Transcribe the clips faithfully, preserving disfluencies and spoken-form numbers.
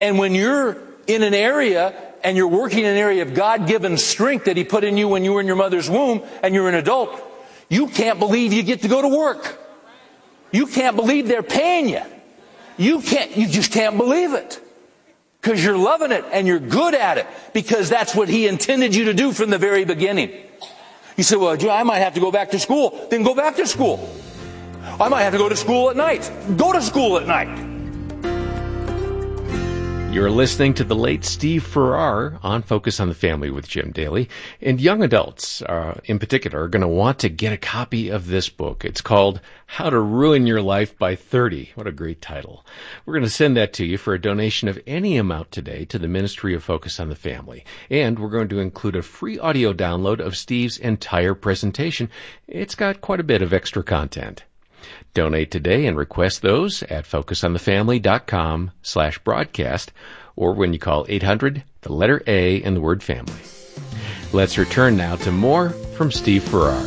And when you're in an area and you're working in an area of God-given strength that He put in you when you were in your mother's womb and you're an adult, you can't believe you get to go to work. You can't believe they're paying you. You can't, you just can't believe it. Because you're loving it and you're good at it. Because that's what He intended you to do from the very beginning. You say, well, I might have to go back to school. Then go back to school. I might have to go to school at night. Go to school at night. You're listening to the late Steve Farrar on Focus on the Family with Jim Daly. And young adults, uh, in particular, are going to want to get a copy of this book. It's called How to Ruin Your Life by thirty. What a great title. We're going to send that to you for a donation of any amount today to the Ministry of Focus on the Family. And we're going to include a free audio download of Steve's entire presentation. It's got quite a bit of extra content. Donate today and request those at focusonthefamily.com slash broadcast or when you call eight hundred, the letter A, and the word family. Let's return now to more from Steve Farrar.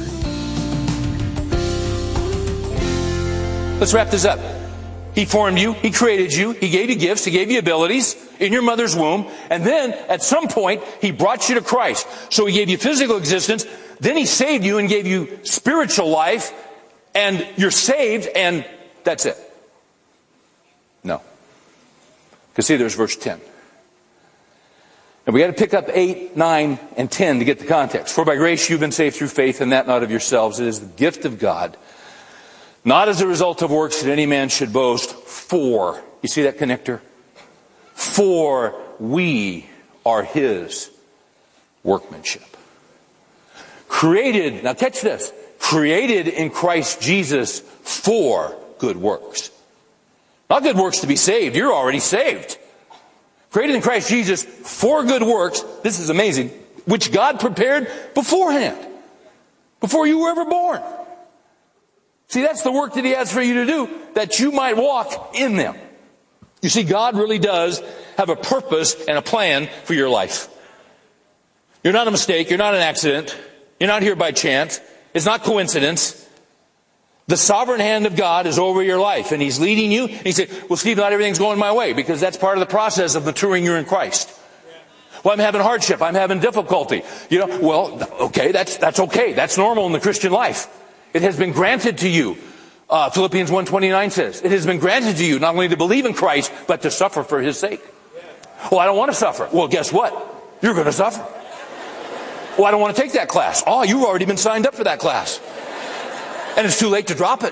Let's wrap this up. He formed you. He created you. He gave you gifts. He gave you abilities in your mother's womb. And then at some point, He brought you to Christ. So He gave you physical existence. Then He saved you and gave you spiritual life. And you're saved, and that's it. No. Because see, there's verse ten. And we got to pick up eight, nine, and ten to get the context. For by grace you've been saved through faith, and that not of yourselves. It is the gift of God, not as a result of works that any man should boast. For, you see that connector? For we are His workmanship. Created, now catch this. Created in Christ Jesus for good works. Not good works to be saved. You're already saved. Created in Christ Jesus for good works. This is amazing. Which God prepared beforehand. Before you were ever born. See, that's the work that He has for you to do. That you might walk in them. You see, God really does have a purpose and a plan for your life. You're not a mistake. You're not an accident. You're not here by chance. It's not coincidence. The sovereign hand of God is over your life, and He's leading you. And you say, well, Steve, not everything's going my way, because that's part of the process of maturing you in Christ. Well, I'm having hardship. I'm having difficulty. You know, well, okay, that's that's okay. That's normal in the Christian life. It has been granted to you. Uh, Philippians one twenty-nine says, it has been granted to you not only to believe in Christ, but to suffer for His sake. Well, I don't want to suffer. Well, guess what? You're going to suffer. Well, I don't want to take that class. Oh, you've already been signed up for that class. And it's too late to drop it.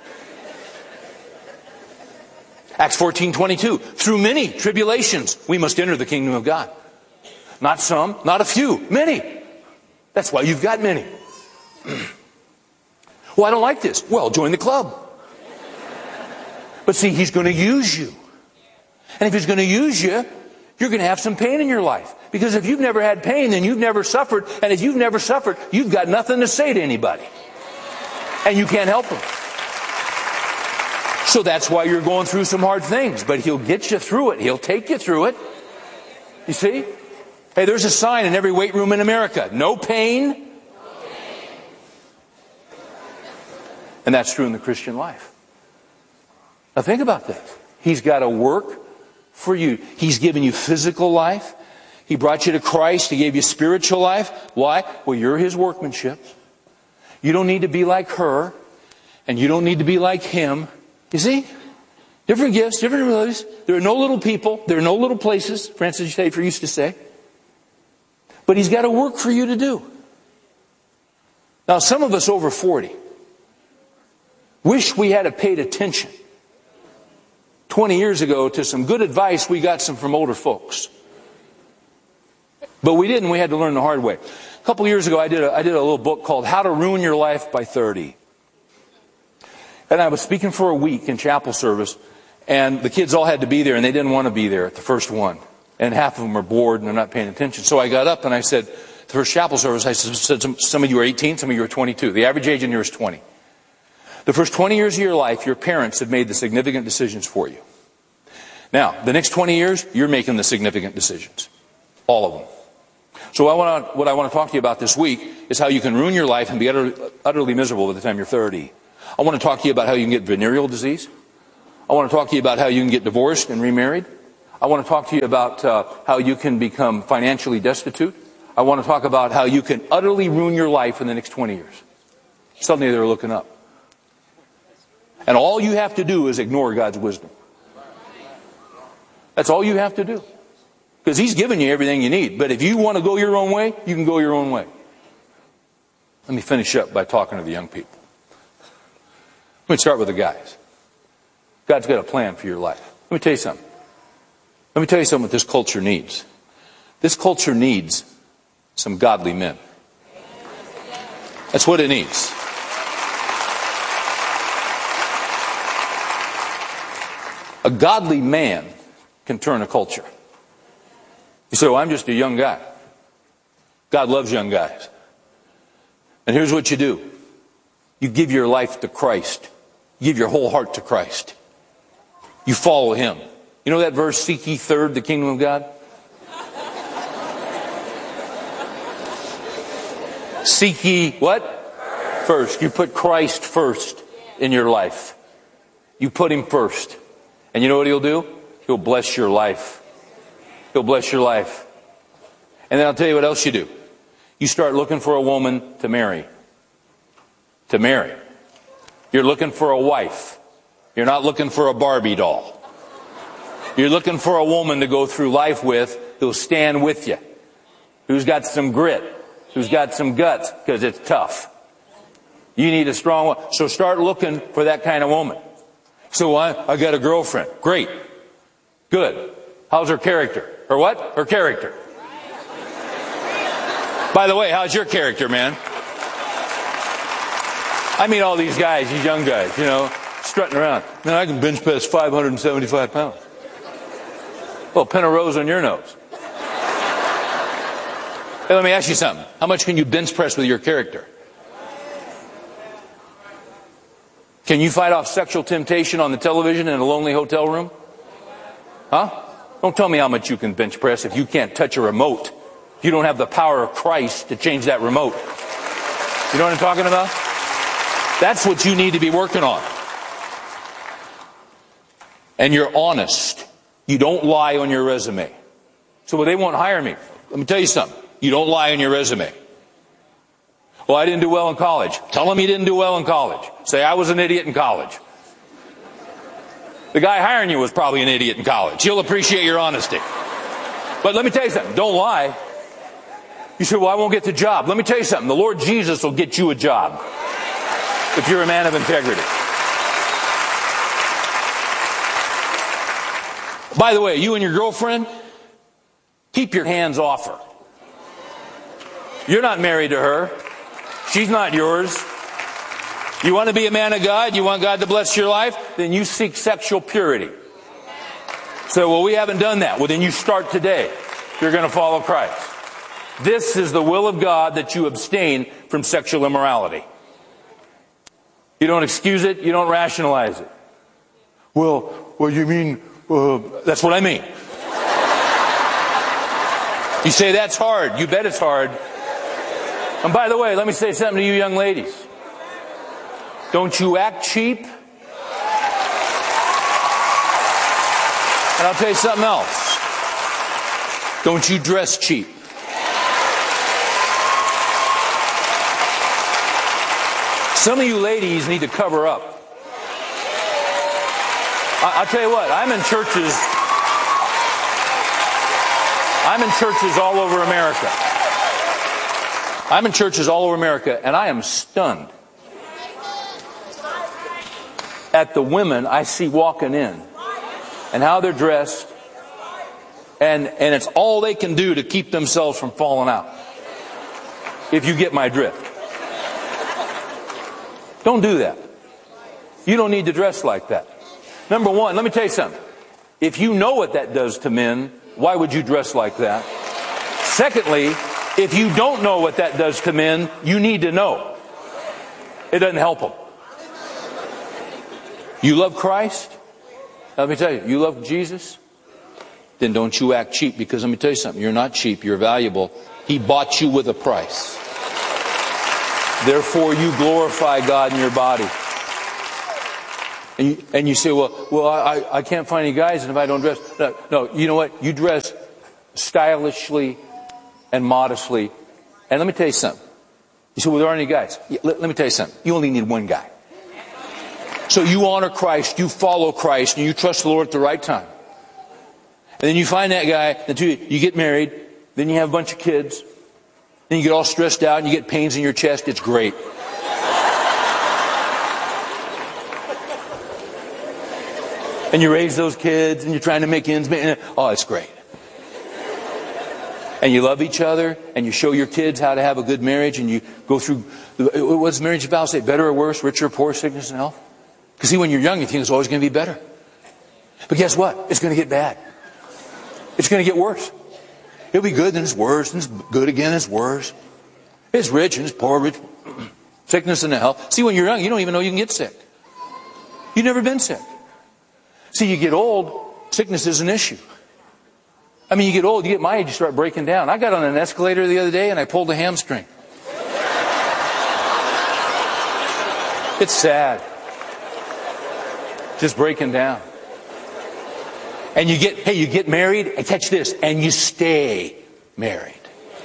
Acts fourteen twenty-two. Through many tribulations, we must enter the kingdom of God. Not some, not a few, many. That's why you've got many. Well, I don't like this. Well, join the club. But see, He's going to use you. And if He's going to use you, you're going to have some pain in your life. Because if you've never had pain, then you've never suffered. And if you've never suffered, you've got nothing to say to anybody. And you can't help them. So that's why you're going through some hard things. But He'll get you through it. He'll take you through it. You see? Hey, there's a sign in every weight room in America. No pain. And that's true in the Christian life. Now think about this. He's got to work for you. He's given you physical life. He brought you to Christ. He gave you spiritual life. Why? Well, you're His workmanship. You don't need to be like her. And you don't need to be like him. You see? Different gifts, different abilities. There are no little people. There are no little places, Francis Schaeffer used to say. But He's got a work for you to do. Now, some of us over forty wish we had paid attention twenty years ago to some good advice we got some from older folks. But we didn't. We had to learn the hard way. A couple years ago, I did a, I did a little book called How to Ruin Your Life by thirty. And I was speaking for a week in chapel service, and the kids all had to be there, and they didn't want to be there at the first one. And half of them are bored, and they're not paying attention. So I got up, and I said, the first chapel service, I said, some of you are eighteen, some of you are twenty-two. The average age in here is twenty. The first twenty years of your life, your parents have made the significant decisions for you. Now, the next twenty years, you're making the significant decisions. All of them. So I want to, what I want to talk to you about this week is how you can ruin your life and be utterly, utterly miserable by the time you're thirty. I want to talk to you about how you can get venereal disease. I want to talk to you about how you can get divorced and remarried. I want to talk to you about uh, how you can become financially destitute. I want to talk about how you can utterly ruin your life in the next twenty years. Suddenly they're looking up. And all you have to do is ignore God's wisdom. That's all you have to do. Because He's given you everything you need. But if you want to go your own way, you can go your own way. Let me finish up by talking to the young people. Let me start with the guys. God's got a plan for your life. Let me tell you something. Let me tell you something what this culture needs. This culture needs some godly men. That's what it needs. A godly man can turn a culture. You say, well, I'm just a young guy. God loves young guys. And here's what you do. You give your life to Christ. You give your whole heart to Christ. You follow Him. You know that verse, seek ye third the kingdom of God? Seek ye what? First. You put Christ first in your life. You put Him first. And you know what He'll do? He'll bless your life. He'll bless your life. And then I'll tell you what else you do. You start looking for a woman to marry. To marry. You're looking for a wife. You're not looking for a Barbie doll. You're looking for a woman to go through life with who'll stand with you. Who's got some grit. Who's got some guts, because it's tough. You need a strong one. So start looking for that kind of woman. So I, I got a girlfriend. Great. Good. How's her character? Her what? Her character. By the way, how's your character, man? I meet all these guys, these young guys, you know, strutting around. Man, I can bench press five hundred seventy-five pounds. Well, pin a rose on your nose. Hey, let me ask you something. How much can you bench press with your character? Can you fight off sexual temptation on the television in a lonely hotel room? Huh? Don't tell me how much you can bench press if you can't touch a remote. If you don't have the power of Christ to change that remote. You know what I'm talking about? That's what you need to be working on. And you're honest. You don't lie on your resume. So, well, they won't hire me. Let me tell you something. You don't lie on your resume. Well, I didn't do well in college. Tell them you didn't do well in college. Say, I was an idiot in college. The guy hiring you was probably an idiot in college. He'll appreciate your honesty. But let me tell you something. Don't lie. You say, well, I won't get the job. Let me tell you something. The Lord Jesus will get you a job if you're a man of integrity. By the way, you and your girlfriend, keep your hands off her. You're not married to her. She's not yours. You want to be a man of God? You want God to bless your life? Then you seek sexual purity. So, well, we haven't done that. Well, then you start today. You're going to follow Christ. This is the will of God, that you abstain from sexual immorality. You don't excuse it. You don't rationalize it. Well, well, you mean, uh, that's what I mean. You say that's hard. You bet it's hard. And by the way, let me say something to you young ladies. Don't you act cheap. And I'll tell you something else. Don't you dress cheap. Some of you ladies need to cover up. I, I'll tell you what, I'm in churches. I'm in churches all over America. I'm in churches all over America, and I am stunned at the women I see walking in and how they're dressed, and, and it's all they can do to keep themselves from falling out. If you get my drift. Don't do that. You don't need to dress like that. Number one, let me tell you something. If you know what that does to men, why would you dress like that? Secondly, if you don't know what that does to men, you need to know. It doesn't help them. You love Christ? Let me tell you, you love Jesus? Then don't you act cheap, because let me tell you something. You're not cheap. You're valuable. He bought you with a price. Therefore, you glorify God in your body. And you, and you say, well, well, I, I can't find any guys, and if I don't dress, no, no, you know what? You dress stylishly and modestly. And let me tell you something. You say, well, there aren't any guys. Yeah, let, let me tell you something. You only need one guy. So you honor Christ, you follow Christ, and you trust the Lord at the right time. And then you find that guy, and you get married, then you have a bunch of kids, then you get all stressed out, and you get pains in your chest. It's great. And you raise those kids, and you're trying to make ends meet. Oh, it's great. And you love each other, and you show your kids how to have a good marriage, and you go through, what does marriage vow say? Better or worse, richer or poor, sickness and health? Because see, when you're young, you think it's always going to be better. But guess what? It's going to get bad. It's going to get worse. It'll be good, then it's worse, and it's good again, it's worse. It's rich, and it's poor, rich. Sickness and health. See, when you're young, you don't even know you can get sick. You've never been sick. See, you get old, sickness is an issue. I mean, you get old, you get my age, you start breaking down. I got on an escalator the other day and I pulled a hamstring. It's sad. Just breaking down. And you get, hey, you get married, and catch this, and you stay married.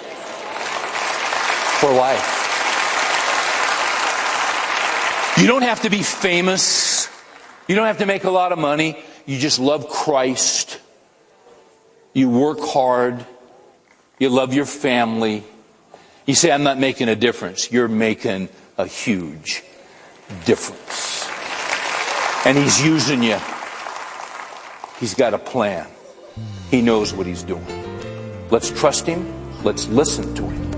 For life. You don't have to be famous. You don't have to make a lot of money. You just love Christ. You work hard. You love your family. You say, I'm not making a difference. You're making a huge difference. And He's using you. He's got a plan. He knows what He's doing. Let's trust Him. Let's listen to Him.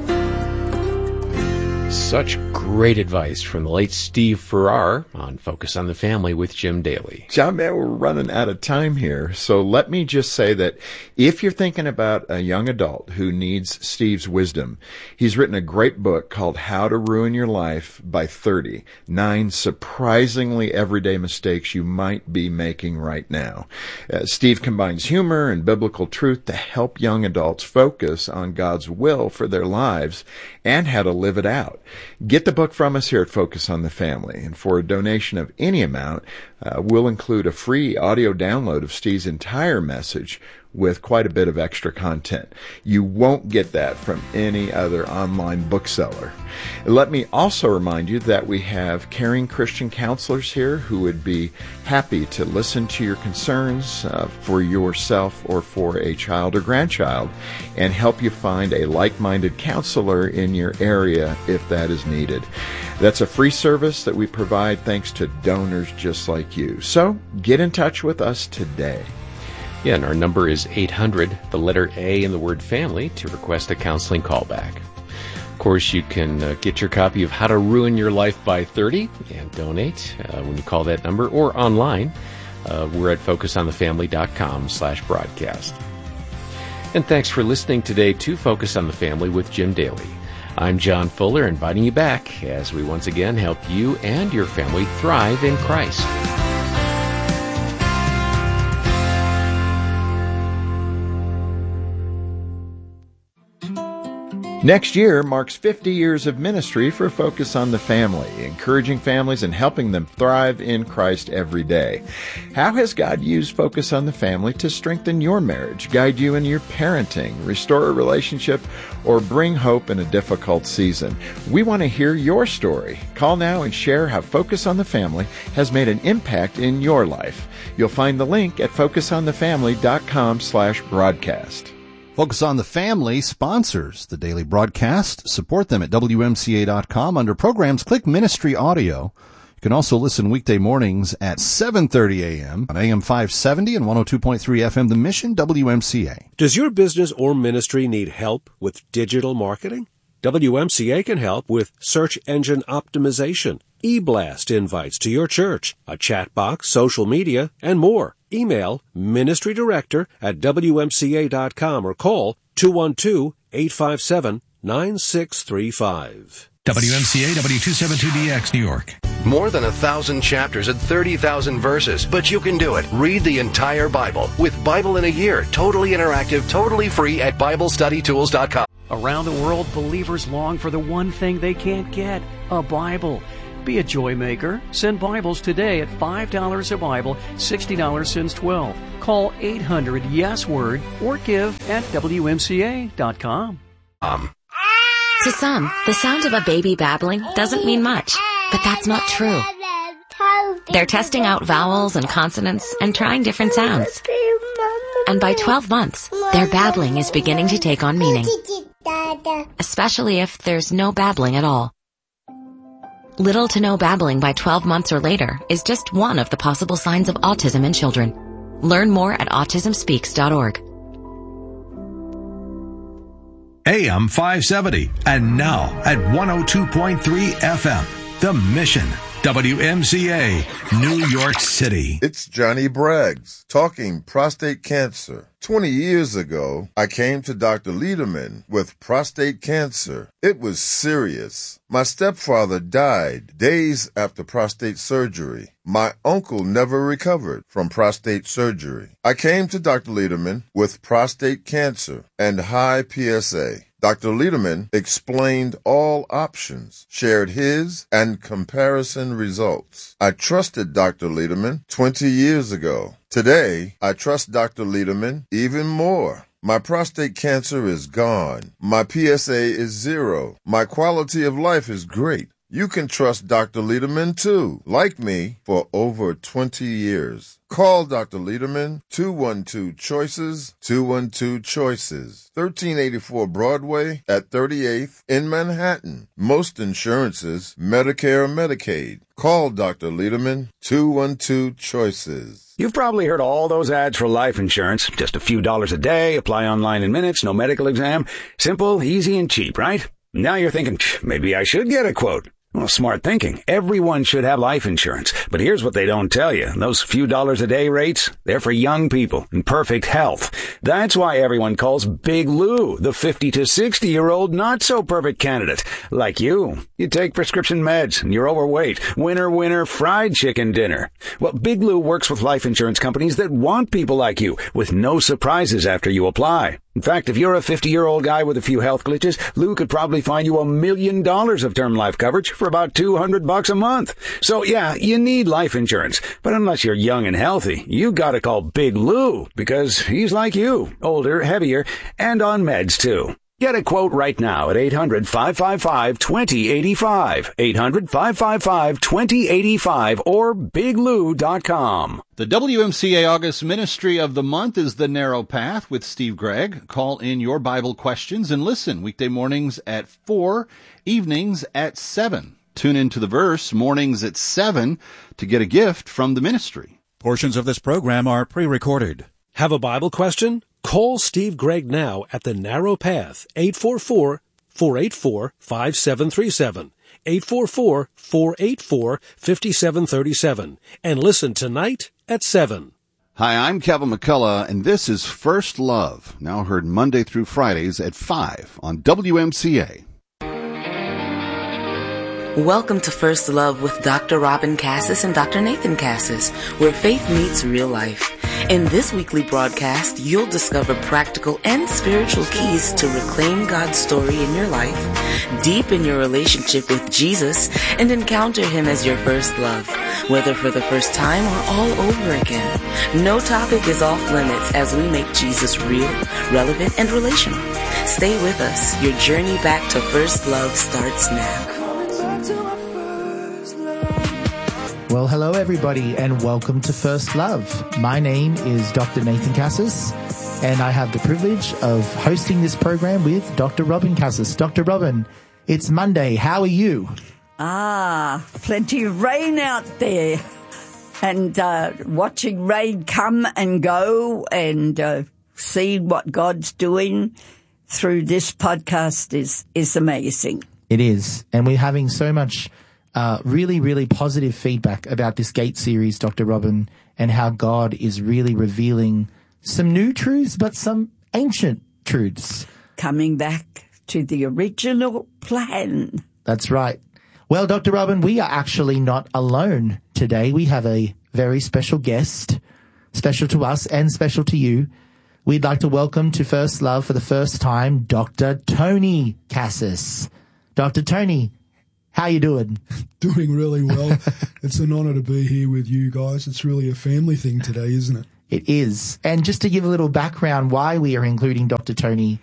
Such great advice from the late Steve Farrar on Focus on the Family with Jim Daly. John, man, we're running out of time here. So let me just say that if you're thinking about a young adult who needs Steve's wisdom, he's written a great book called How to Ruin Your Life by thirty. Nine surprisingly everyday mistakes you might be making right now. Uh, Steve combines humor and biblical truth to help young adults focus on God's will for their lives and how to live it out. Get the book from us here at Focus on the Family, and for a donation of any amount, uh, we'll include a free audio download of Steve's entire message with quite a bit of extra content. You won't get that from any other online bookseller. Let me also remind you that we have caring Christian counselors here who would be happy to listen to your concerns uh, for yourself or for a child or grandchild and help you find a like-minded counselor in your area if that is needed. That's a free service that we provide thanks to donors just like you. So get in touch with us today. Yeah, and our number is eight hundred, the letter A in the word family, to request a counseling callback. Of course, you can uh, get your copy of How to Ruin Your Life by thirty and donate uh, when you call that number, or online. Uh, we're at focusonthefamily.com slash broadcast. And thanks for listening today to Focus on the Family with Jim Daly. I'm John Fuller, inviting you back as we once again help you and your family thrive in Christ. Next year marks fifty years of ministry for Focus on the Family, encouraging families and helping them thrive in Christ every day. How has God used Focus on the Family to strengthen your marriage, guide you in your parenting, restore a relationship, or bring hope in a difficult season? We want to hear your story. Call now and share how Focus on the Family has made an impact in your life. You'll find the link at focusonthefamily.com slash broadcast. Focus on the Family sponsors the daily broadcast. Support them at W M C A dot com. Under programs, click Ministry Audio. You can also listen weekday mornings at seven thirty a.m. on A M five seventy and one oh two point three F M The Mission, W M C A. Does your business or ministry need help with digital marketing? W M C A can help with search engine optimization, e-blast invites to your church, a chat box, social media, and more. Email ministry director at W M C A dot com or call two one two, eight five seven, nine six three five. W M C A W two seventy-two D X, New York. More than a thousand chapters and thirty thousand verses, but you can do it. Read the entire Bible with Bible in a Year, totally interactive, totally free at Bible Study Tools dot com. Around the world, believers long for the one thing they can't get, a Bible. Be a joy maker. Send Bibles today at five dollars a Bible, sixty dollars since twelve. Call eight hundred yes word or give at W M C A dot com. Um. To some, the sound of a baby babbling doesn't mean much, but that's not true. They're testing out vowels and consonants and trying different sounds. And by twelve months, their babbling is beginning to take on meaning, especially if there's no babbling at all. Little to no babbling by twelve months or later is just one of the possible signs of autism in children. Learn more at autism speaks dot org. A M five seventy, and now at one oh two point three F M, The Mission, W M C A, New York City. It's Johnny Braggs talking prostate cancer. twenty years ago, I came to Doctor Lederman with prostate cancer. It was serious. My stepfather died days after prostate surgery. My uncle never recovered from prostate surgery. I came to Doctor Lederman with prostate cancer and high P S A. Doctor Lederman explained all options, shared his and comparison results. I trusted Doctor Lederman twenty years ago. Today, I trust Doctor Lederman even more. My prostate cancer is gone. My P S A is zero. My quality of life is great. You can trust Doctor Lederman too, like me, for over twenty years. Call Doctor Lederman, two one two choices, two one two choices, thirteen eighty-four Broadway at thirty-eighth in Manhattan. Most insurances, Medicare or Medicaid. Call Doctor Lederman, two one two choices. You've probably heard all those ads for life insurance. Just a few dollars a day, apply online in minutes, no medical exam. Simple, easy, and cheap, right? Now you're thinking, maybe I should get a quote. Well, smart thinking. Everyone should have life insurance. But here's what they don't tell you. Those few dollars a day rates, they're for young people in perfect health. That's why everyone calls Big Lou the fifty to sixty year old not so perfect candidate. Like you. You take prescription meds and you're overweight. Winner, winner, fried chicken dinner. Well, Big Lou works with life insurance companies that want people like you with no surprises after you apply. In fact, if you're a fifty-year-old guy with a few health glitches, Lou could probably find you a million dollars of term life coverage for about two hundred bucks a month. So yeah, you need life insurance. But unless you're young and healthy, you gotta call Big Lou because he's like you, older, heavier, and on meds too. Get a quote right now at eight hundred, five five five, two oh eight five, eight hundred, five five five, two oh eight five, or big lou dot com. The W M C A August Ministry of the Month is The Narrow Path with Steve Gregg. Call in your Bible questions and listen weekday mornings at four, evenings at seven. Tune into The Verse mornings at seven to get a gift from the ministry. Portions of this program are pre-recorded. Have a Bible question? Call Steve Gregg now at The Narrow Path, eight four four, four eight four, five seven three seven, eight four four, four eight four, five seven three seven, and listen tonight at seven. Hi, I'm Kevin McCullough, and this is First Love, now heard Monday through Fridays at five on W M C A. Welcome to First Love with Doctor Robin Cassis and Doctor Nathan Cassis, where faith meets real life. In this weekly broadcast, you'll discover practical and spiritual keys to reclaim God's story in your life, deepen your relationship with Jesus, and encounter Him as your first love, whether for the first time or all over again. No topic is off limits as we make Jesus real, relevant, and relational. Stay with us. Your journey back to First Love starts now. Well, hello everybody and welcome to First Love. My name is Doctor Nathan Cassis and I have the privilege of hosting this program with Doctor Robin Cassis. Doctor Robin, it's Monday. How are you? Ah, plenty of rain out there and uh, watching rain come and go and uh, seeing what God's doing through this podcast is, is amazing. It is. And we're having so much Uh, really, really positive feedback about this Gate series, Doctor Robin, and how God is really revealing some new truths, but some ancient truths. Coming back to the original plan. That's right. Well, Doctor Robin, we are actually not alone today. We have a very special guest, special to us and special to you. We'd like to welcome to First Love for the first time, Doctor Tony Cassis. Doctor Tony, How you doing? Doing really well. It's an honour to be here with you guys. It's really a family thing today, isn't it? It is. And just to give a little background why we are including Doctor Tony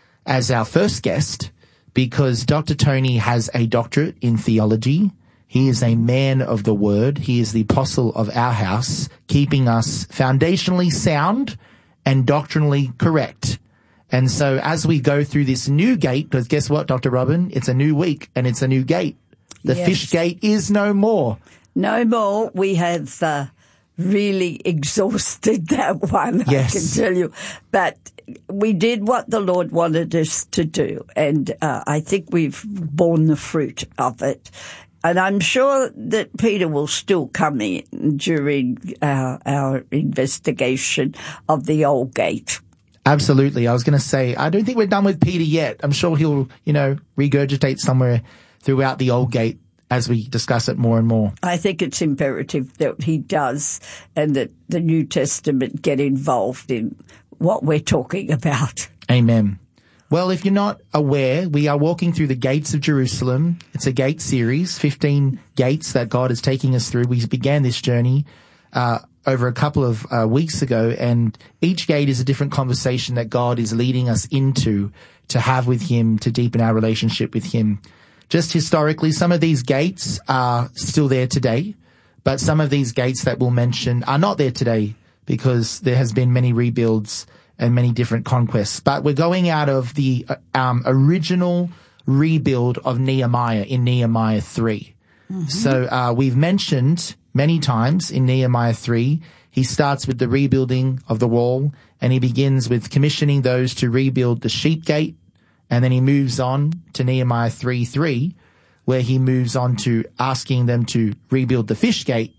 as our first guest, because Doctor Tony has a doctorate in theology. He is a man of the word. He is the apostle of our house, keeping us foundationally sound and doctrinally correct. And so as we go through this new gate, because guess what, Doctor Robin? It's a new week and it's a new gate. The Yes. fish gate is no more. No more. We have uh, really exhausted that one, Yes. I can tell you. But we did what the Lord wanted us to do, and uh, I think we've borne the fruit of it. And I'm sure that Peter will still come in during our, our investigation of the old gate. Absolutely. I was going to say, I don't think we're done with Peter yet. I'm sure he'll, you know, regurgitate somewhere throughout the old gate as we discuss it more and more. I think it's imperative that he does, and that the New Testament get involved in what we're talking about. Amen. Well, if you're not aware, we are walking through the gates of Jerusalem. It's a gate series, fifteen gates that God is taking us through. We began this journey uh over a couple of uh, weeks ago, and each gate is a different conversation that God is leading us into to have with him, to deepen our relationship with him. Just historically, some of these gates are still there today, but some of these gates that we'll mention are not there today because there has been many rebuilds and many different conquests. But we're going out of the um, original rebuild of Nehemiah in Nehemiah three. Mm-hmm. So uh, we've mentioned many times in Nehemiah three, he starts with the rebuilding of the wall, and he begins with commissioning those to rebuild the sheep gate, and then he moves on to Nehemiah three three, where he moves on to asking them to rebuild the fish gate.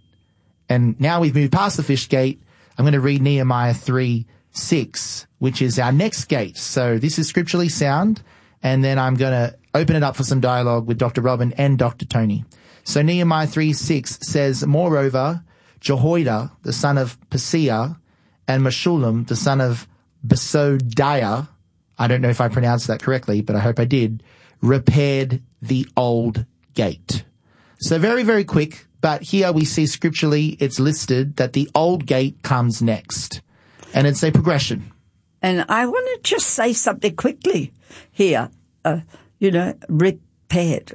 And now we've moved past the fish gate. I'm going to read Nehemiah three six, which is our next gate. So this is scripturally sound, and then I'm going to open it up for some dialogue with Doctor Robin and Doctor Tony. So Nehemiah three six says, "Moreover, Jehoiada, the son of Paseah, and Meshullam, the son of Besodiah," I don't know if I pronounced that correctly, but I hope I did, "repaired the old gate." So very, very quick, but here we see scripturally it's listed that the old gate comes next. And it's a progression. And I want to just say something quickly here. Uh, you know, repaired.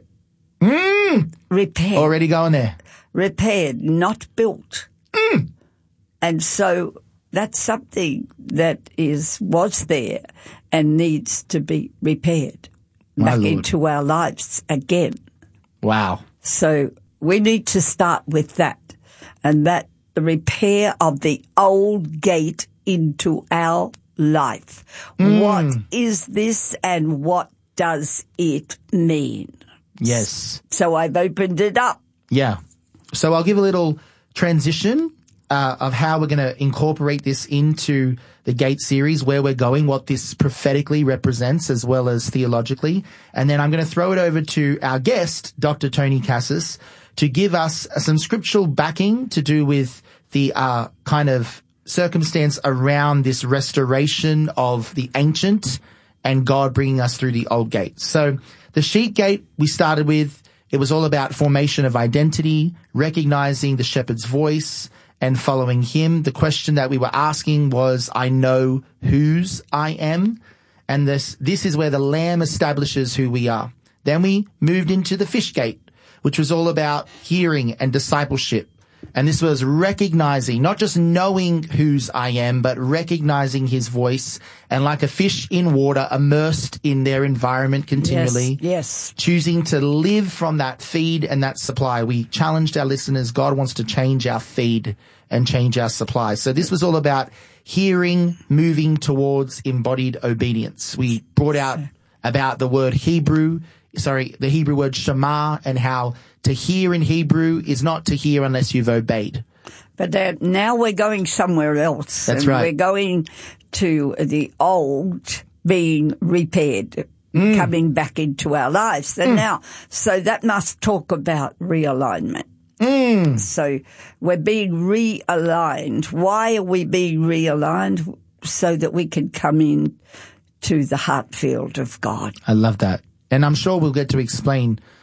Mm. Repaired. Already going there. Repaired, not built. Mm. And so that's something that is was there and needs to be repaired My back Lord. into our lives again. Wow. So we need to start with that, and that the repair of the old gate into our life. Mm. What is this, and what does it mean? Yes. So I've opened it up. Yeah. So I'll give a little transition uh, of how we're going to incorporate this into the Gate series, where we're going, what this prophetically represents as well as theologically. And then I'm going to throw it over to our guest, Doctor Tony Cassis, to give us some scriptural backing to do with the uh, kind of circumstance around this restoration of the ancient and God bringing us through the old gate. So the sheep gate we started with, it was all about formation of identity, recognizing the shepherd's voice and following him. The question that we were asking was, I know whose I am. And this, this is where the lamb establishes who we are. Then we moved into the fish gate, which was all about hearing and discipleship. And this was recognizing, not just knowing whose I am, but recognizing his voice, and like a fish in water, immersed in their environment continually. Yes, yes. Choosing to live from that feed and that supply. We challenged our listeners, God wants to change our feed and change our supply. So this was all about hearing, moving towards embodied obedience. We brought out about the word Hebrew, sorry, the Hebrew word Shema, and how to hear in Hebrew is not to hear unless you've obeyed. But uh, now we're going somewhere else. That's and right. We're going to the old being repaired, mm. coming back into our lives. And mm. now, so that must talk about realignment. Mm. So we're being realigned. Why are we being realigned? So that we can come in to the heart field of God. I love that. And I'm sure we'll get to explain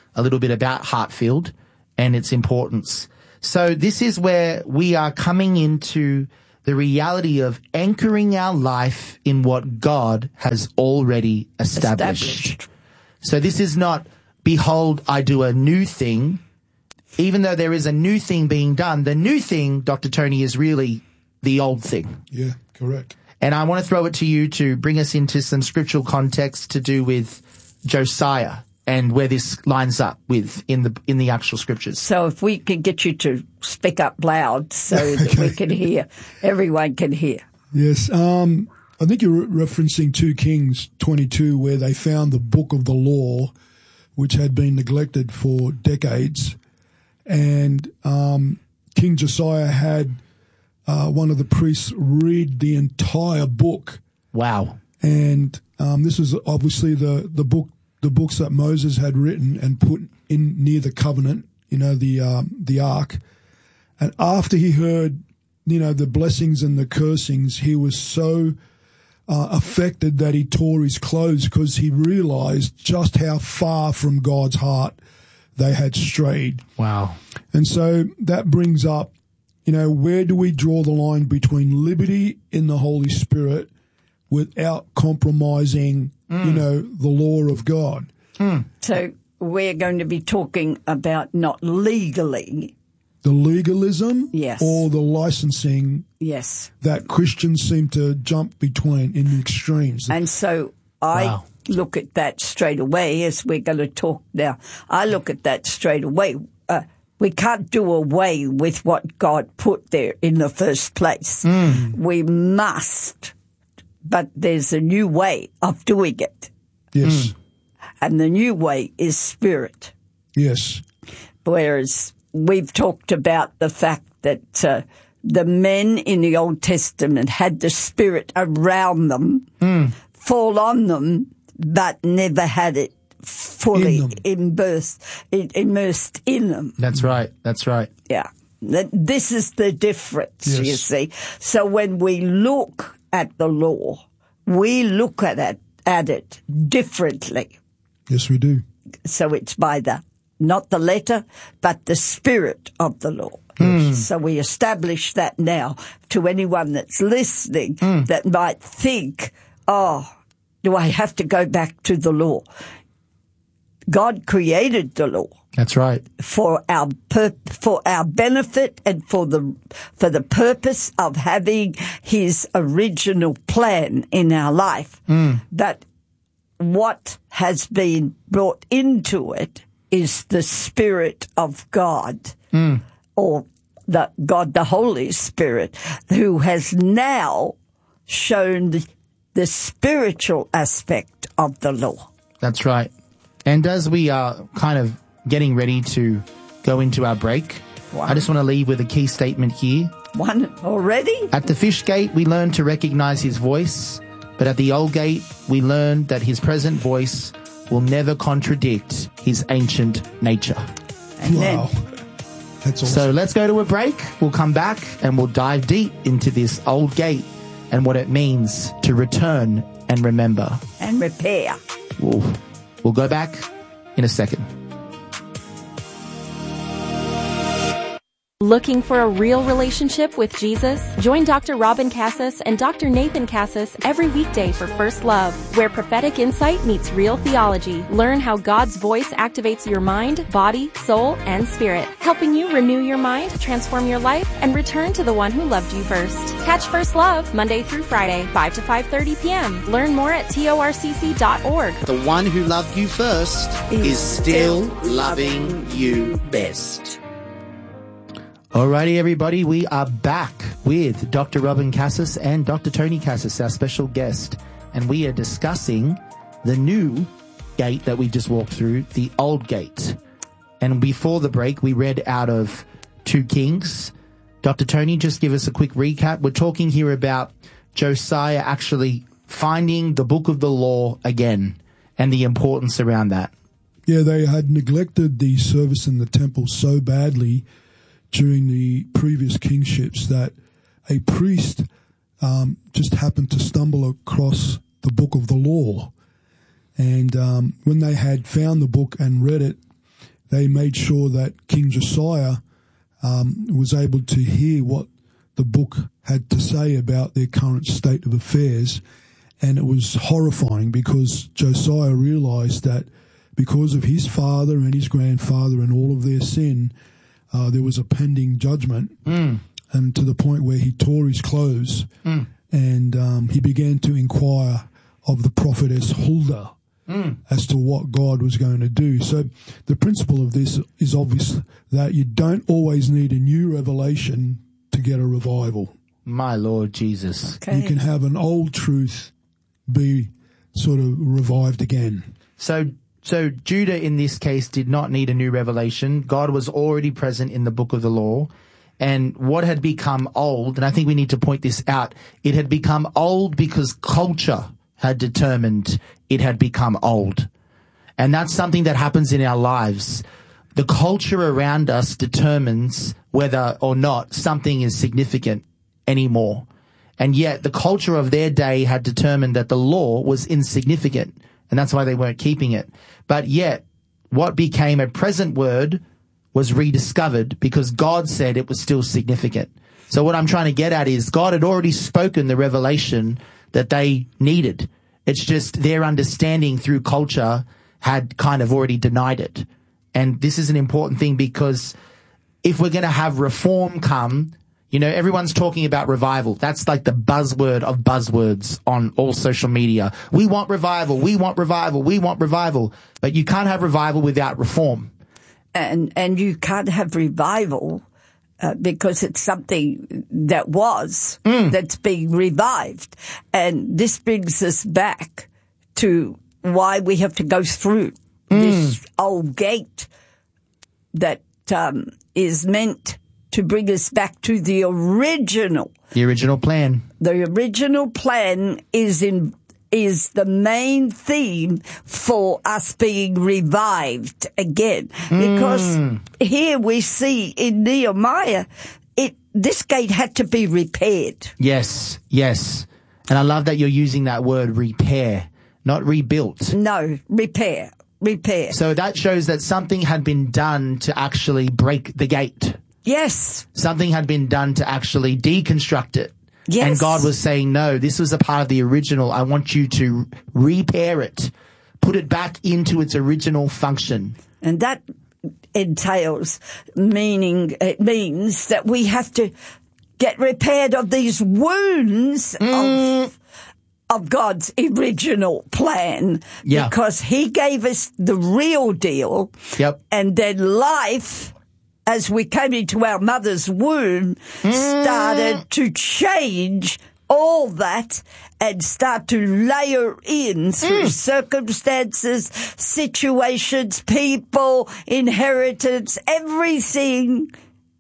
a little bit about Hartfield and its importance. So this is where we are coming into the reality of anchoring our life in what God has already established. established. So this is not, behold, I do a new thing. Even though there is a new thing being done, the new thing, Doctor Tony, is really the old thing. Yeah, correct. And I want to throw it to you to bring us into some scriptural context to do with Josiah and where this lines up with in the in the actual scriptures. So if we could get you to speak up loud so that Okay. we can hear, everyone can hear. Yes. Um, I think you're referencing two Kings twenty-two, where they found the book of the law, which had been neglected for decades. And um, King Josiah had uh, one of the priests read the entire book. Wow. And um, this is obviously the, the book, the books that Moses had written and put in near the covenant, you know, the um, the ark. And after he heard, you know, the blessings and the cursings, he was so uh, affected that he tore his clothes because he realized just how far from God's heart they had strayed. Wow. And so that brings up, you know, where do we draw the line between liberty in the Holy Spirit without compromising, mm. you know, the law of God? Mm. So we're going to be talking about not legally. The legalism yes. or the licensing yes. that Christians seem to jump between in the extremes. And so I wow. look at that straight away as we're going to talk now. I look at that straight away. Uh, we can't do away with what God put there in the first place. Mm. We must, but there's a new way of doing it. Yes. Mm. And the new way is spirit. Yes. Whereas we've talked about the fact that uh, the men in the Old Testament had the Spirit around them, mm. fall on them, but never had it fully in immersed, immersed in them. That's right. That's right. Yeah. This is the difference, yes. you see. So when we look at the law, we look at it, at it differently. Yes, we do. So it's by the not the letter, but the spirit of the law. Mm. So we establish that now to anyone that's listening mm. that might think, oh, do I have to go back to the law? God created the law. That's right. For our pur- for our benefit and for the for the purpose of having His original plan in our life. Mm. But what has been brought into it is the Spirit of God, mm. or the God, the Holy Spirit, who has now shown the, the spiritual aspect of the law. That's right. And as we are kind of getting ready to go into our break, wow. I just want to leave with a key statement here. One already? At the fish gate, we learn to recognize His voice, but at the old gate, we learn that His present voice will never contradict His ancient nature. Amen. Wow. That's awesome. So let's go to a break. We'll come back and we'll dive deep into this old gate and what it means to return and remember. And repair. We'll, we'll go back in a second. Looking for a real relationship with Jesus? Join Doctor Robin Cassis and Doctor Nathan Cassis every weekday for First Love, where prophetic insight meets real theology. Learn how God's voice activates your mind, body, soul, and spirit, helping you renew your mind, transform your life, and return to the one who loved you first. Catch First Love Monday through Friday, five to five thirty p.m. Learn more at torcc dot org. The one who loved you first is still loving you best. Alrighty, everybody, we are back with Doctor Robin Cassis and Doctor Tony Cassis, our special guest, and we are discussing the new gate that we just walked through, the old gate. And before the break, we read out of two Kings. Doctor Tony, just give us a quick recap. We're talking here about Josiah actually finding the book of the law again and the importance around that. Yeah, they had neglected the service in the temple so badly during the previous kingships that a priest um, just happened to stumble across the book of the law. And um, when they had found the book and read it, they made sure that King Josiah um, was able to hear what the book had to say about their current state of affairs. And it was horrifying because Josiah realized that because of his father and his grandfather and all of their sin, uh, there was a pending judgment, Mm. and to the point where he tore his clothes Mm. and um, he began to inquire of the prophetess Huldah Mm. as to what God was going to do. So the principle of this is obvious that you don't always need a new revelation to get a revival. My Lord Jesus. You can have an old truth be sort of revived again. So, so Judah in this case did not need a new revelation. God was already present in the book of the law. And what had become old, and I think we need to point this out, it had become old because culture had determined it had become old. And that's something that happens in our lives. The culture around us determines whether or not something is significant anymore. And yet the culture of their day had determined that the law was insignificant, and that's why they weren't keeping it. But yet what became a present word was rediscovered because God said it was still significant. So what I'm trying to get at is God had already spoken the revelation that they needed. It's just their understanding through culture had kind of already denied it. And this is an important thing because if we're going to have reform come, you know, everyone's talking about revival. That's like the buzzword of buzzwords on all social media. We want revival. We want revival. We want revival. But you can't have revival without reform. And, and you can't have revival uh, because it's something that was, Mm. that's being revived. And this brings us back to why we have to go through Mm. this old gate that um, is meant to bring us back to the original. The original plan. The original plan is in is the main theme for us being revived again. Because Mm. here we see in Nehemiah, it this gate had to be repaired. Yes, yes. And I love that you're using that word repair, not rebuilt. No, repair, repair. So that shows that something had been done to actually break the gate. Yes. Something had been done to actually deconstruct it. Yes. And God was saying, no, this was a part of the original. I want you to repair it, put it back into its original function. And that entails meaning, it means that we have to get repaired of these wounds Mm. of, of God's original plan. Yeah. Because he gave us the real deal. Yep. And then life, as we came into our mother's womb, started to change all that and start to layer in through circumstances, situations, people, inheritance. Everything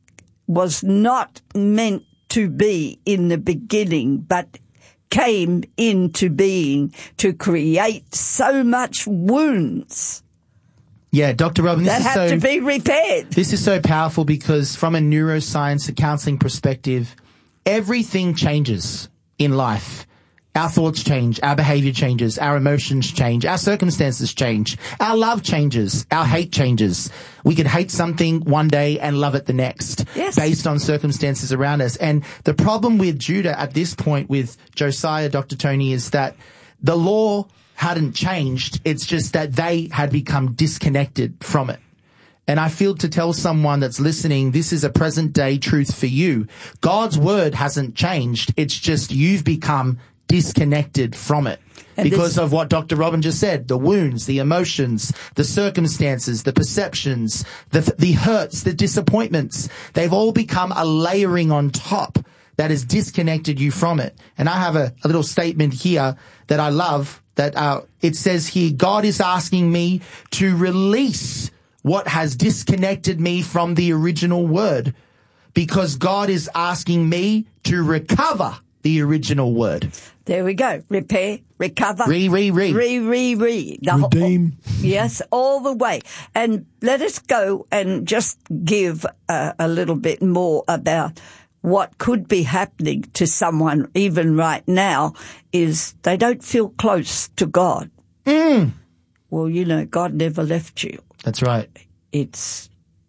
was not meant to be in the beginning, but came into being to create so much wounds Yeah, Doctor Robin, this that is have so, to be repaired. this is so powerful because from a neuroscience and counseling perspective, everything changes in life. Our thoughts change, our behavior changes, our emotions change, our circumstances change, our love changes, our hate changes. We could hate something one day and love it the next, Yes. based on circumstances around us. And the problem with Judah at this point with Josiah, Doctor Tony, is that the law hadn't changed. It's just that they had become disconnected from it. And I feel to tell someone that's listening, this is a present day truth for you. God's word hasn't changed. It's just you've become disconnected from it And because this- of what Doctor Robin just said, the wounds, the emotions, the circumstances, the perceptions, the, the hurts, the disappointments. They've all become a layering on top that has disconnected you from it. And I have a, a little statement here that I love that uh, it says here, God is asking me to release what has disconnected me from the original word, because God is asking me to recover the original word. There we go. Repair, recover. Re, re, re. Re, re, re. The whole- Redeem. yes, all the way. And let us go and just give uh, a little bit more about what could be happening to someone even right now is they don't feel close to God. Mm. Well, you know, God never left you. That's right. it's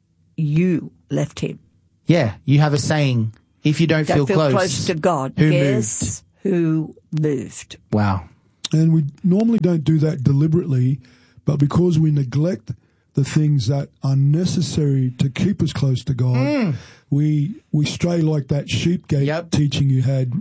you left him. Yeah, you have a saying, if you don't, don't feel, feel close, close to God, who guess who moved? Wow. And we normally don't do that deliberately, but because we neglect the things that are necessary to keep us close to God, Mm. we we stray like that sheep gate Yep. teaching you had.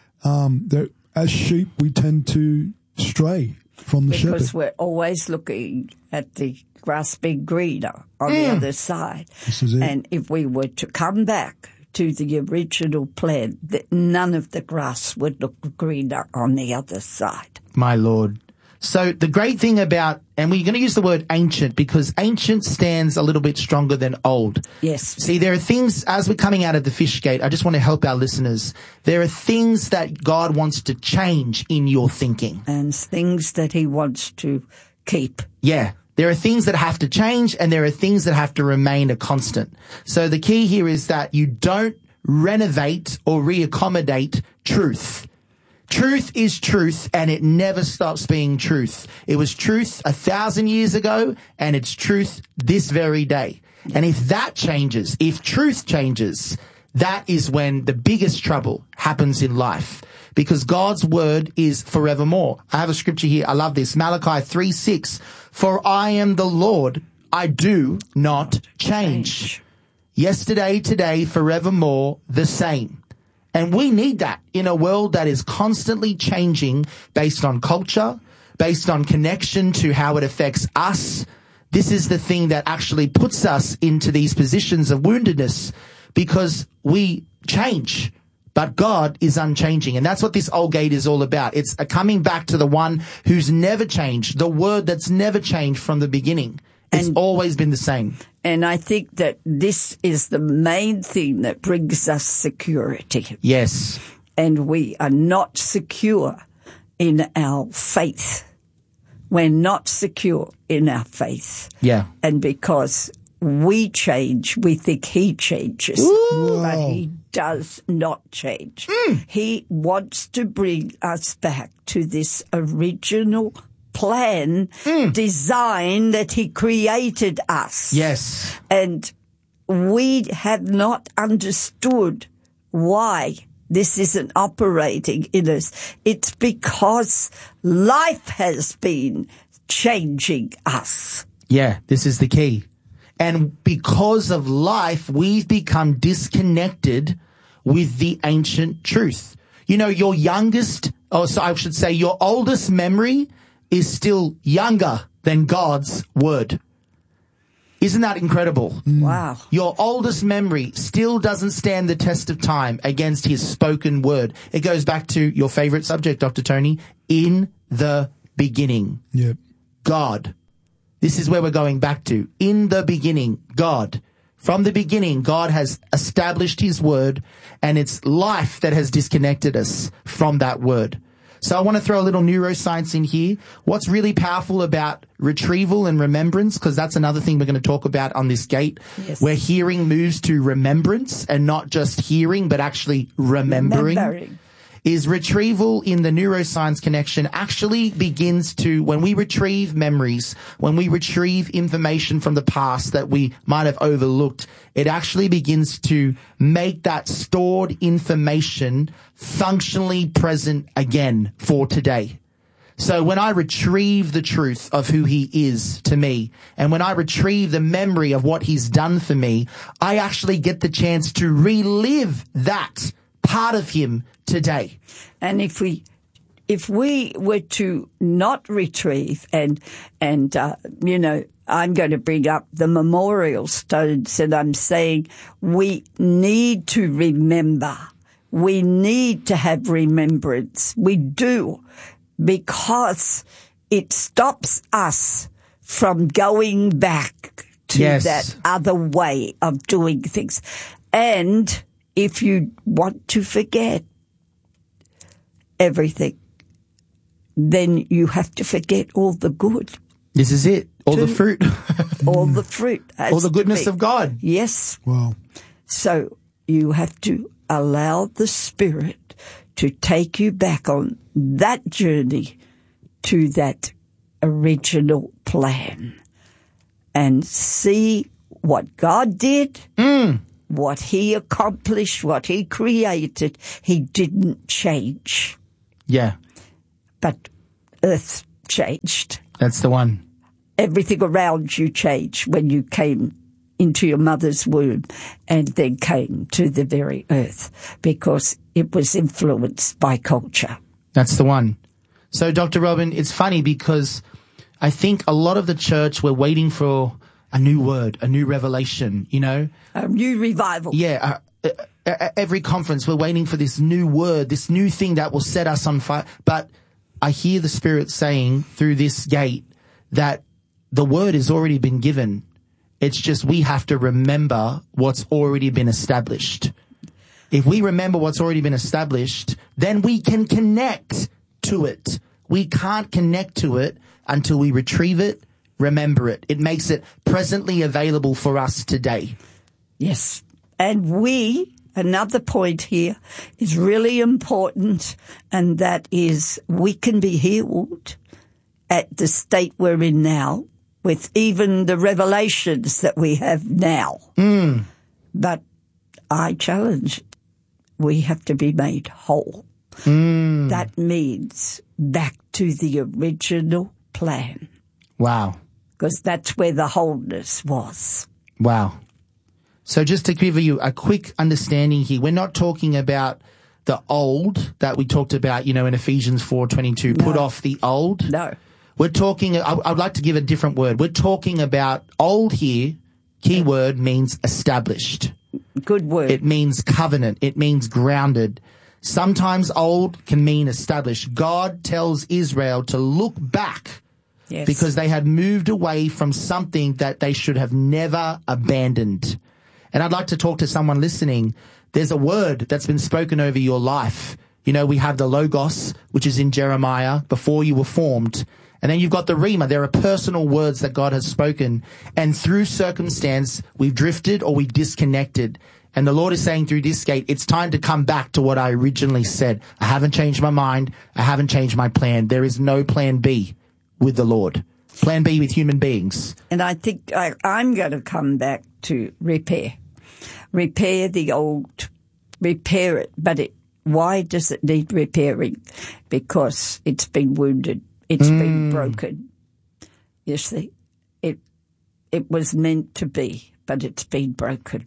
Um, that as sheep, we tend to stray from the Because shepherd. we're always looking at the grass being greener on the Mm. other side. This is it. And if we were to come back to the original plan, that none of the grass would look greener on the other side. My Lord. So the great thing about, and we're going to use the word ancient because ancient stands a little bit stronger than old. Yes. See, there are things, as we're coming out of the fish gate, I just want to help our listeners. There are things that God wants to change in your thinking. And things that he wants to keep. Yeah. There are things that have to change and there are things that have to remain a constant. So the key here is that you don't renovate or reaccommodate truth. Truth is truth and it never stops being truth. It was truth a thousand years ago and it's truth this very day. And if that changes, if truth changes, that is when the biggest trouble happens in life. Because God's word is forevermore. I have a scripture here. I love this. Malachi three six. For I am the Lord. I do not change. Yesterday, today, forevermore, the same. And we need that in a world that is constantly changing based on culture, based on connection to how it affects us. This is the thing that actually puts us into these positions of woundedness because we change. But God is unchanging. And that's what this old gate is all about. It's a coming back to the one who's never changed, the word that's never changed from the beginning. It's And- always been the same. And I think that this is the main thing that brings us security. Yes. And we are not secure in our faith. We're not secure in our faith. Yeah. And because we change, we think he changes. Ooh. But he does not change. Mm. He wants to bring us back to this original plan, Mm. design that he created us. Yes. And we have not understood why this isn't operating in us. It's because life has been changing us. Yeah, this is the key. And because of life, we've become disconnected with the ancient truth. You know, your youngest, or so I should say your oldest memory is still younger than God's word. Isn't that incredible? Wow. Your oldest memory still doesn't stand the test of time against his spoken word. It goes back to your favorite subject, Doctor Tony, in the beginning. Yep. God. This is where we're going back to. In the beginning, God. From the beginning, God has established his word, and it's life that has disconnected us from that word. So I want to throw a little neuroscience in here. What's really powerful about retrieval and remembrance, because that's another thing we're going to talk about on this gate, Yes. where hearing moves to remembrance and not just hearing, but actually remembering. Remembering. Is retrieval in the neuroscience connection actually begins to, when we retrieve memories, when we retrieve information from the past that we might have overlooked, it actually begins to make that stored information functionally present again for today. So when I retrieve the truth of who he is to me, and when I retrieve the memory of what he's done for me, I actually get the chance to relive that part of him today. And if we, if we were to not retrieve and, and, uh, you know, I'm going to bring up the memorial stones and I'm saying we need to remember. We need to have remembrance. We do, because it stops us from going back to Yes. that other way of doing things. And if you want to forget everything, then you have to forget all the good. This is it. All the To- fruit. All the fruit. has All the to goodness be. of God. Yes. Wow. So you have to allow the Spirit to take you back on that journey to that original plan. and see what God did, mm. what he accomplished, what he created. He didn't change. Yeah. But earth changed. That's the one. Everything around you changed when you came into your mother's womb and then came to the very earth because it was influenced by culture. That's the one. So, Doctor Robin, it's funny because I think a lot of the church, we're waiting for a new word, a new revelation, you know? A new revival. Yeah. Uh, uh, every conference, we're waiting for this new word, this new thing that will set us on fire. But I hear the Spirit saying through this gate that the word has already been given. It's just we have to remember what's already been established. If we remember what's already been established, then we can connect to it. We can't connect to it until we retrieve it, remember it. It makes it presently available for us today. Yes. And we, another point here is really important, and that is we can be healed at the state we're in now with even the revelations that we have now. Mm. But I challenge, we have to be made whole. Mm. That means back to the original plan. Wow. Because that's where the wholeness was. Wow. So just to give you a quick understanding here, we're not talking about the old that we talked about, you know, in Ephesians four twenty-two, No. put off the old. No. We're talking, I, I'd like to give a different word. We're talking about old here, key word means established. Good word. It means covenant. It means grounded. Sometimes old can mean established. God tells Israel to look back Yes. because they had moved away from something that they should have never abandoned. And I'd like to talk to someone listening. There's a word that's been spoken over your life. You know, we have the Logos, which is in Jeremiah, before you were formed. And then you've got the Rhema. There are personal words that God has spoken. And through circumstance, we've drifted or we've disconnected. And the Lord is saying through this gate, it's time to come back to what I originally said. I haven't changed my mind. I haven't changed my plan. There is no plan B with the Lord. Plan B with human beings. And I think I, I'm going to come back to repair. Repair the old. Repair it. But it, why does it need repairing? Because it's been wounded. It's Mm. been broken. You see, it it was meant to be, but it's been broken.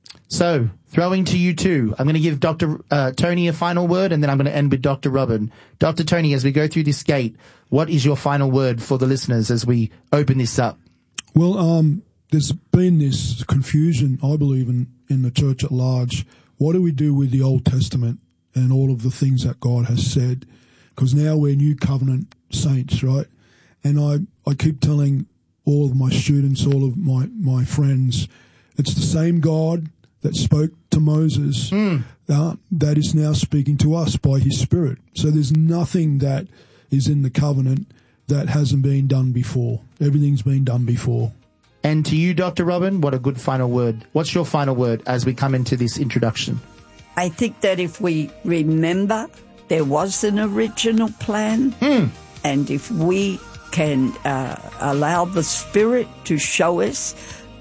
So, throwing to you two, I'm going to give Doctor Uh, Tony a final word, and then I'm going to end with Doctor Robin. Doctor Tony, as we go through this gate, what is your final word for the listeners as we open this up? Well, um, there's been this confusion, I believe, in, in the church at large. What do we do with the Old Testament and all of the things that God has said? Because now we're New Covenant saints, right? And I, I keep telling all of my students, all of my, my friends, it's the same God that spoke to Moses mm. uh, that is now speaking to us by his Spirit. So there's nothing that is in the covenant that hasn't been done before. Everything's been done before. And to you, Doctor Robin, what a good final word. What's your final word as we come into this introduction? I think that if we remember there was an original plan, mm. and if we can uh, allow the Spirit to show us,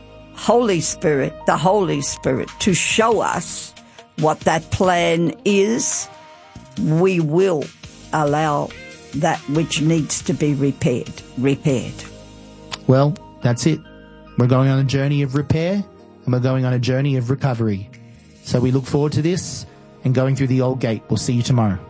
Holy Spirit, the Holy Spirit, to show us what that plan is, we will allow that which needs to be repaired, repaired. Well, that's it. We're going on a journey of repair, and we're going on a journey of recovery. So we look forward to this and going through the old gate. We'll see you tomorrow.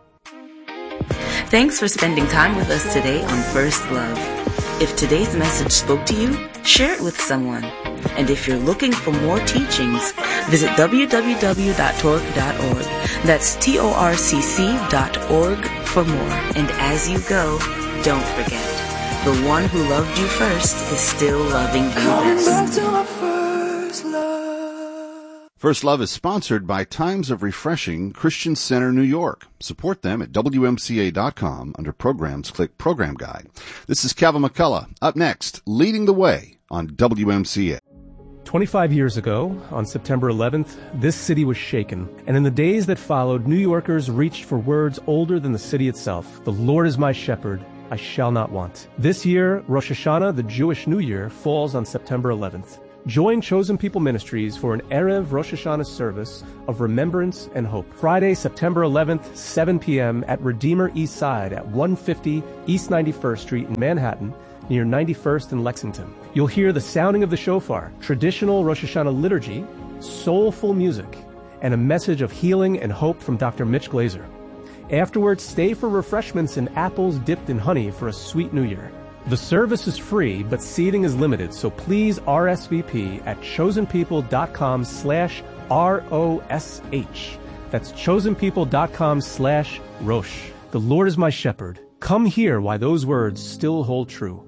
Thanks for spending time with us today on First Love. If today's message spoke to you, share it with someone. And if you're looking for more teachings, visit w w w dot torc dot org. That's T O R C C dot org for more. And as you go, don't forget, the one who loved you first is still loving you best. First Love is sponsored by Times of Refreshing Christian Center, New York. Support them at w m c a dot com. Under Programs, click Program Guide. This is Kevin McCullough. Up next, Leading the Way on W M C A. twenty-five years ago, on September eleventh, this city was shaken. And in the days that followed, New Yorkers reached for words older than the city itself. The Lord is my shepherd. I shall not want. This year, Rosh Hashanah, the Jewish New Year, falls on September eleventh. Join Chosen People Ministries for an Erev Rosh Hashanah service of remembrance and hope. Friday, September eleventh, seven p.m. at Redeemer East Side at one fifty East ninety-first Street in Manhattan, near ninety-first and Lexington. You'll hear the sounding of the shofar, traditional Rosh Hashanah liturgy, soulful music, and a message of healing and hope from Doctor Mitch Glazer. Afterwards, stay for refreshments and apples dipped in honey for a sweet New Year. The service is free, but seating is limited, so please R S V P at chosenpeople.com slash R O S H. That's chosenpeople.com slash Rosh. The Lord is my shepherd. Come hear why those words still hold true.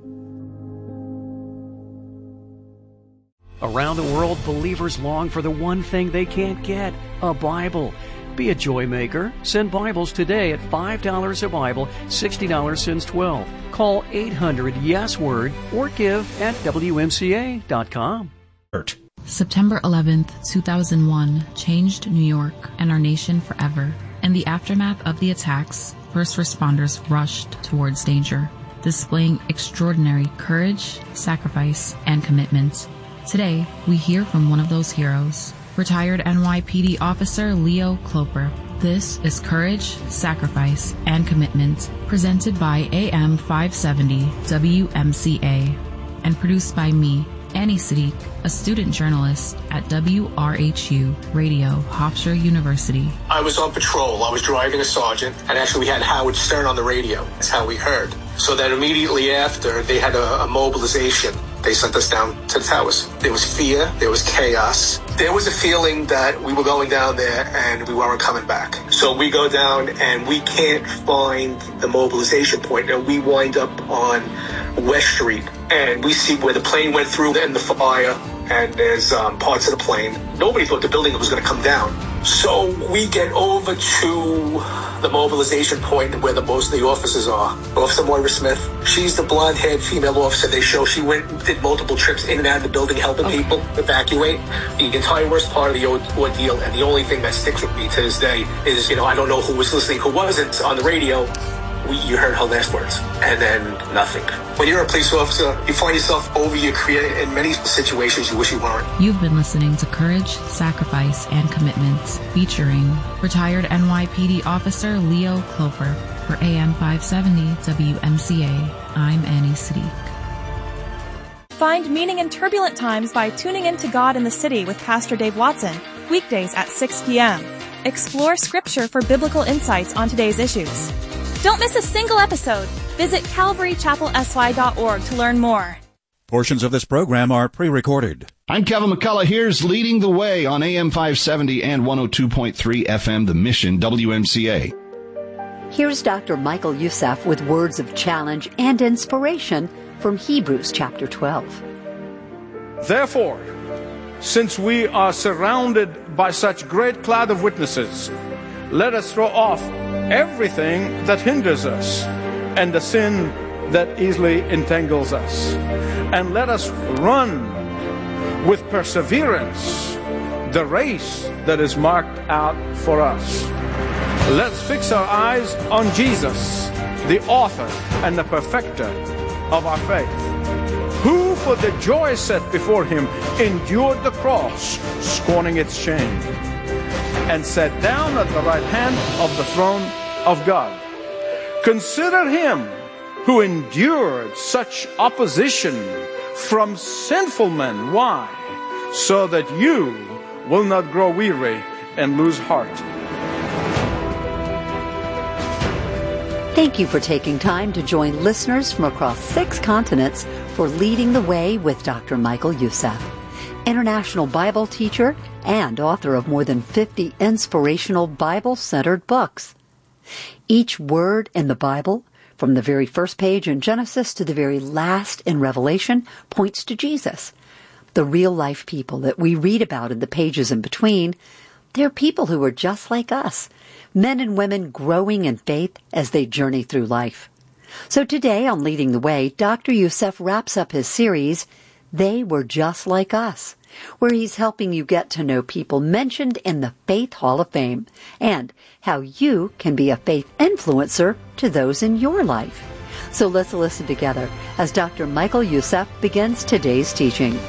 Around the world, believers long for the one thing they can't get, a Bible. Be a joy maker. Send Bibles today at five dollars a Bible, sixty dollars since twelve. Call eight hundred yes word or give at W M C A dot com. September eleventh, two thousand one changed New York and our nation forever. In the aftermath of the attacks, first responders rushed towards danger, displaying extraordinary courage, sacrifice, and commitment. Today, we hear from one of those heroes, retired N Y P D officer Leo Cloper. This is Courage, Sacrifice, and Commitment, presented by A M five seventy W M C A, and produced by me, Annie Sadiq, a student journalist at W R H U Radio, Hofstra University. I was on patrol. I was driving a sergeant, and actually we had Howard Stern on the radio. That's how we heard. So then immediately after, they had a, a mobilization. They sent us down to the towers. There was fear. There was chaos. There was a feeling that we were going down there and we weren't coming back. So we go down and we can't find the mobilization point. And we wind up on West Street. And we see where the plane went through and the fire. And there's um, parts of the plane. Nobody thought the building was going to come down. So we get over to the mobilization point where the most of the officers are. Officer Moira Smith, she's the blonde-haired female officer they show. She went and did multiple trips in and out of the building helping okay. people evacuate. The entire worst part of the ordeal, and the only thing that sticks with me to this day is, you know, I don't know who was listening, who wasn't on the radio. We, you heard her last words, and then nothing. When you're a police officer, you find yourself over your career in many situations you wish you weren't. You've been listening to Courage, Sacrifice, and Commitment, featuring retired N Y P D officer Leo Cloper. For A M five seventy W M C A, I'm Annie Sadiq. Find meaning in turbulent times by tuning in to God in the City with Pastor Dave Watson, weekdays at six p.m. Explore scripture for biblical insights on today's issues. Don't miss a single episode. Visit calvary chapel s y dot org to learn more. Portions of this program are pre-recorded. I'm Kevin McCullough. Here's Leading the Way on A M five seventy and one oh two point three F M, The Mission, W M C A. Here's Doctor Michael Youssef with words of challenge and inspiration from Hebrews chapter twelve. Therefore, since we are surrounded by such great cloud of witnesses, let us throw off everything that hinders us and the sin that easily entangles us, and let us run with perseverance the race that is marked out for us. Let's fix our eyes on Jesus, the author and the perfecter of our faith, who for the joy set before him endured the cross, scorning its shame, and sat down at the right hand of the throne of God. Consider him who endured such opposition from sinful men. Why? So that you will not grow weary and lose heart. Thank you for taking time to join listeners from across six continents for Leading the Way with Doctor Michael Youssef, international Bible teacher and author of more than fifty inspirational Bible-centered books. Each word in the Bible, from the very first page in Genesis to the very last in Revelation, points to Jesus. The real-life people that we read about in the pages in between, they're people who are just like us, men and women growing in faith as they journey through life. So today on Leading the Way, Doctor Youssef wraps up his series, They Were Just Like Us, where he's helping you get to know people mentioned in the Faith Hall of Fame and how you can be a faith influencer to those in your life. So let's listen together as Doctor Michael Youssef begins today's teaching.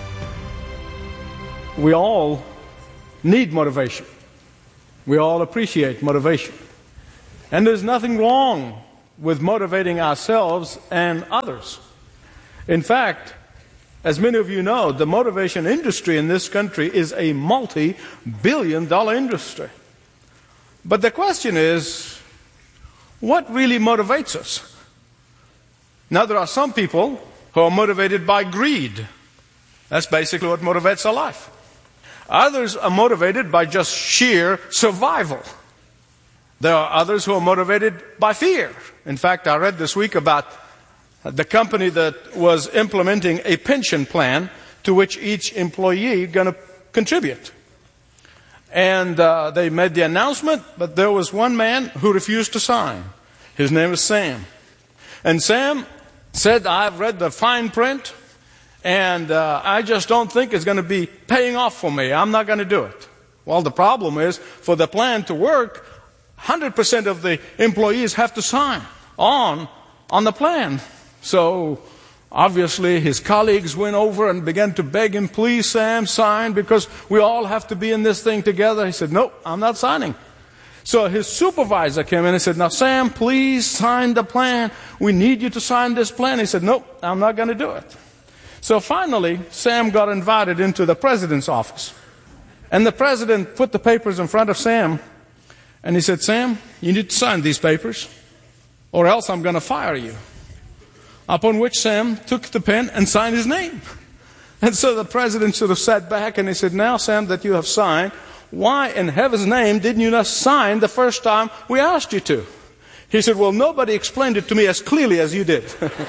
We all need motivation. We all appreciate motivation. And there's nothing wrong with motivating ourselves and others. In fact, as many of you know, the motivation industry in this country is a multi-billion dollar industry. But the question is, what really motivates us? Now, there are some people who are motivated by greed. That's basically what motivates our life. Others are motivated by just sheer survival. There are others who are motivated by fear. In fact, I read this week about the company that was implementing a pension plan to which each employee is going to contribute. And uh, they made the announcement, but there was one man who refused to sign. His name is Sam. And Sam said, I've read the fine print, and uh, I just don't think it's going to be paying off for me. I'm not going to do it. Well, the problem is, for the plan to work, one hundred percent of the employees have to sign on on the plan. So, obviously, his colleagues went over and began to beg him, please, Sam, sign, because we all have to be in this thing together. He said, nope, I'm not signing. So his supervisor came in and said, now, Sam, please sign the plan. We need you to sign this plan. He said, nope, I'm not going to do it. So finally, Sam got invited into the president's office. And the president put the papers in front of Sam, and he said, Sam, you need to sign these papers, or else I'm going to fire you. Upon which Sam took the pen and signed his name. And so the president sort of sat back and he said, now, Sam, that you have signed, why in heaven's name didn't you not sign the first time we asked you to? He said, well, nobody explained it to me as clearly as you did.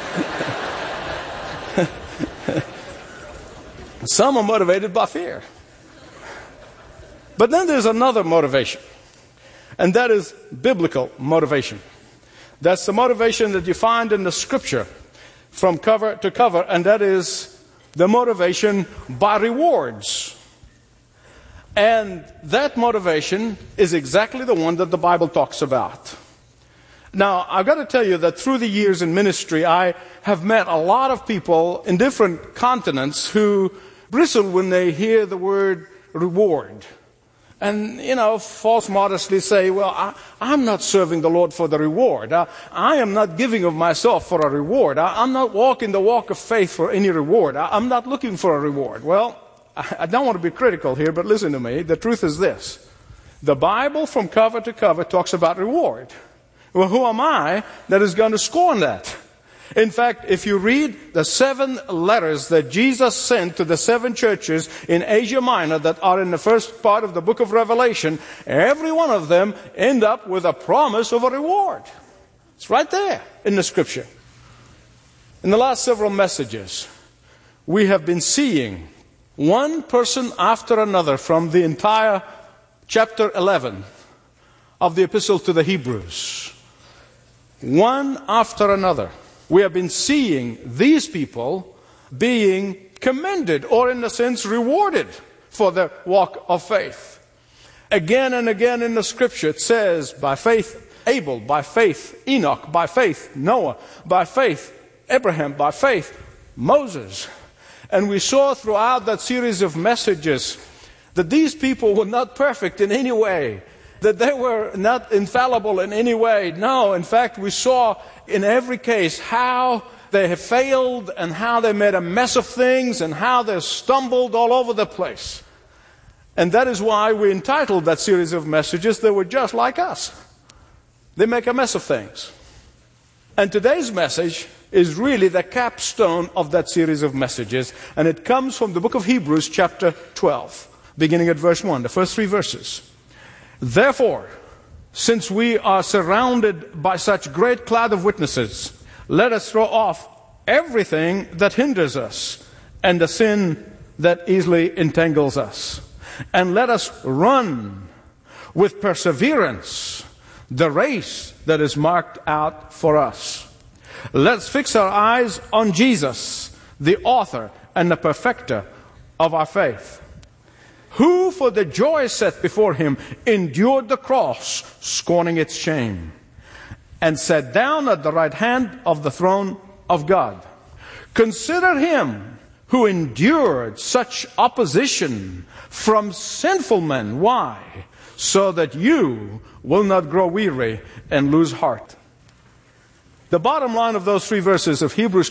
Some are motivated by fear. But then there's another motivation, and that is biblical motivation. That's the motivation that you find in the Scripture from cover to cover, and that is the motivation by rewards. And that motivation is exactly the one that the Bible talks about. Now, I've got to tell you that through the years in ministry, I have met a lot of people in different continents who bristle when they hear the word reward. And, you know, false modestly say, well, I, I'm not serving the Lord for the reward. I, I am not giving of myself for a reward. I, I'm not walking the walk of faith for any reward. I, I'm not looking for a reward. Well, I, I don't want to be critical here, but listen to me. The truth is this. The Bible from cover to cover talks about reward. Well, who am I that is going to scorn that? In fact, if you read the seven letters that Jesus sent to the seven churches in Asia Minor that are in the first part of the book of Revelation, every one of them end up with a promise of a reward. It's right there in the Scripture. In the last several messages, we have been seeing one person after another from the entire chapter eleven of the Epistle to the Hebrews. One after another. We have been seeing these people being commended, or in a sense rewarded, for their walk of faith. Again and again in the Scripture it says, by faith Abel, by faith Enoch, by faith Noah, by faith Abraham, by faith Moses. And we saw throughout that series of messages that these people were not perfect in any way, that they were not infallible in any way. No, in fact, we saw in every case how they have failed and how they made a mess of things and how they stumbled all over the place. And that is why we entitled that series of messages, They Were Just Like Us. They make a mess of things. And today's message is really the capstone of that series of messages, and it comes from the book of Hebrews chapter twelve, beginning at verse one, the first three verses. Therefore, since we are surrounded by such great cloud of witnesses, let us throw off everything that hinders us and the sin that easily entangles us. And let us run with perseverance the race that is marked out for us. Let's fix our eyes on Jesus, the author and the perfecter of our faith, who for the joy set before him endured the cross, scorning its shame, and sat down at the right hand of the throne of God. Consider him who endured such opposition from sinful men. Why? So that you will not grow weary and lose heart. The bottom line of those three verses of Hebrews